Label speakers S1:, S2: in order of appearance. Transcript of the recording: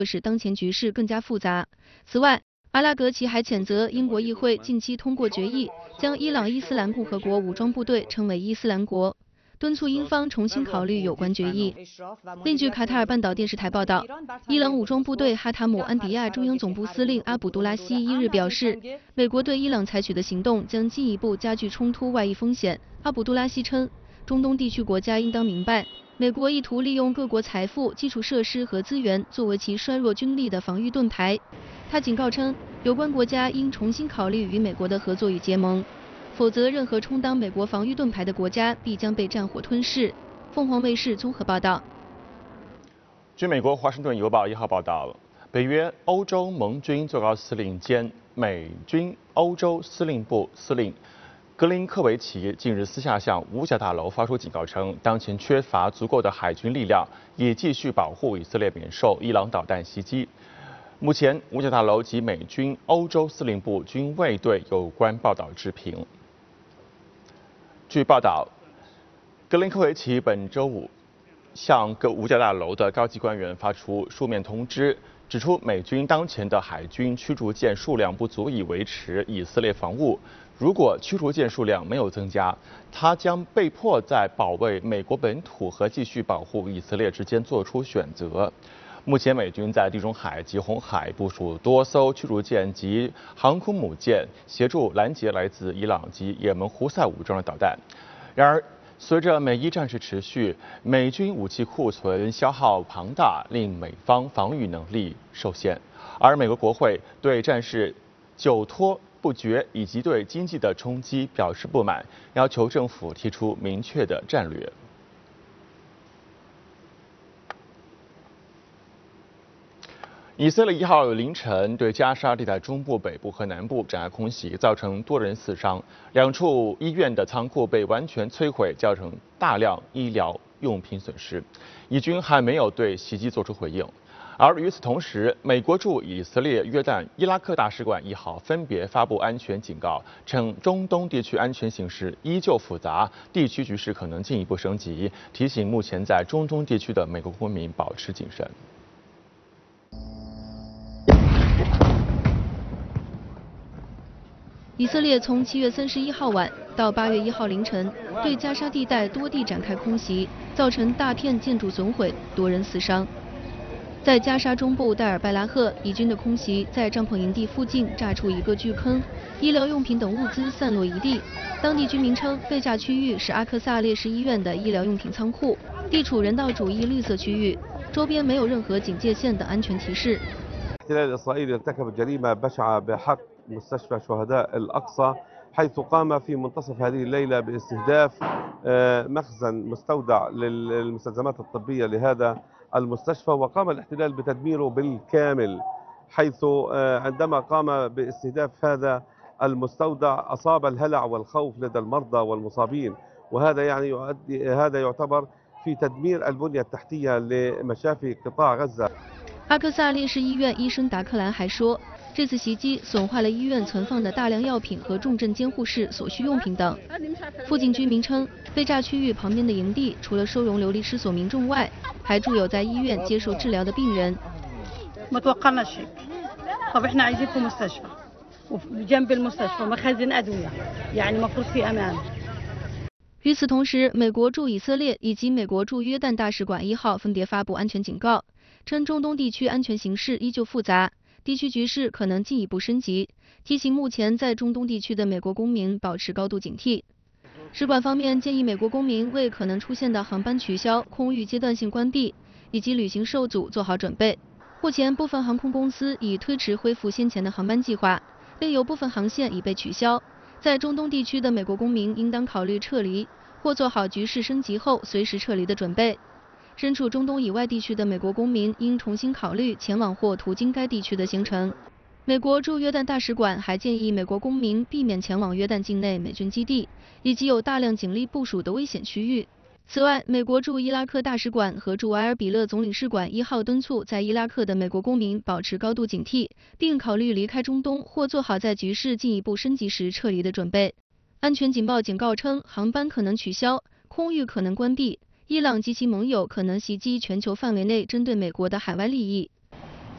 S1: 使当前局势更加复杂。此外，阿拉格齐还谴责英国议会近期通过决议，将伊朗伊斯兰共和国武装部队称为伊斯兰国，敦促英方重新考虑有关决议。另据卡塔尔半岛电视台报道，伊朗武装部队哈塔姆安迪亚中央总部司令阿卜杜拉希1日表示，美国对伊朗采取的行动将进一步加剧冲突外溢风险。阿卜杜拉希称，中东地区国家应当明白，美国意图利用各国财富、基础设施和资源作为其衰弱军力的防御盾牌。他警告称，有关国家应重新考虑与美国的合作与结盟，否则任何充当美国防御盾牌的国家必将被战火吞噬。凤凰卫视综合报道。
S2: 据美国《华盛顿邮报》1号报道，北约欧洲盟军最高司令兼美军欧洲司令部司令格林科维奇近日私下向五角大楼发出警告称，当前缺乏足够的海军力量，以继续保护以色列免受伊朗导弹袭击。目前，五角大楼及美军欧洲司令部均未对有关报道置评。据报道，格林科维奇本周五向各五角大楼的高级官员发出书面通知，指出美军当前的海军驱逐舰数量不足以维持以色列防务。如果驱逐舰数量没有增加，他将被迫在保卫美国本土和继续保护以色列之间做出选择。目前，美军在地中海及红海部署多艘驱逐舰及航空母舰，协助拦截来自伊朗及也门胡塞武装的导弹。然而，随着美伊战事持续，美军武器库存消耗庞大，令美方防御能力受限。而美国国会对战事久拖不决以及对经济的冲击表示不满，要求政府提出明确的战略。以色列1号凌晨对加沙地带中部、北部和南部展开空袭，造成多人死伤。2处医院的仓库被完全摧毁，造成大量医疗用品损失。以军还没有对袭击作出回应。而与此同时，美国驻以色列、约旦、伊拉克大使馆1号分别发布安全警告，称中东地区安全形势依旧复杂，地区局势可能进一步升级，提醒目前在中东地区的美国公民保持谨慎。
S1: 以色列从7月31号晚到8月1号凌晨，对加沙地带多地展开空袭，造成大片建筑损毁，多人死伤。在加沙中部戴尔拜拉赫，以军的空袭在帐篷营地附近炸出一个巨坑，医疗用品等物资散落一地。当地居民称，被炸区域是阿克萨烈士医院的医疗用品仓库，地处人道主义绿色区域，周边没有任何警戒线等安全提示。
S3: مستشفى شهداء الأقصى حيث قام في منتصف هذه الليلة باستهداف مخزن مستودع للمستلزمات الطبية لهذا المستشفى، وقام الاحتلال بتدميره بالكامل، حيث عندما قام باستهداف هذا المستودع أصاب الهلع والخوف لدى المرضى والمصابين، وهذا هذا يعتبر في تدمير البنية التحتية لمشافي قطاع غزة。
S1: 阿克萨烈士医院医生达克兰还说，这次袭击损坏了医院存放的大量药品和重症监护室所需用品等。附近居民称，被炸区域旁边的营地除了收容流离失所民众外，还住有在医院接受治疗的病人。与此同时，美国驻以色列以及美国驻约旦大使馆1号分别发布安全警告，称中东地区安全形势依旧复杂，地区局势可能进一步升级，提醒目前在中东地区的美国公民保持高度警惕。使馆方面建议美国公民为可能出现的航班取消、空域阶段性关闭以及旅行受阻做好准备。目前，部分航空公司已推迟恢复先前的航班计划，另有部分航线已被取消。在中东地区的美国公民应当考虑撤离，或做好局势升级后随时撤离的准备。身处中东以外地区的美国公民应重新考虑前往或途经该地区的行程。美国驻约旦大使馆还建议美国公民避免前往约旦境内美军基地以及有大量警力部署的危险区域。此外，美国驻伊拉克大使馆和驻埃尔比勒总领事馆1号敦促在伊拉克的美国公民保持高度警惕，并考虑离开中东或做好在局势进一步升级时撤离的准备。安全警报警告称，航班可能取消，空域可能关闭，伊朗及其盟友可能袭击全球范围内针对美国的海外利益。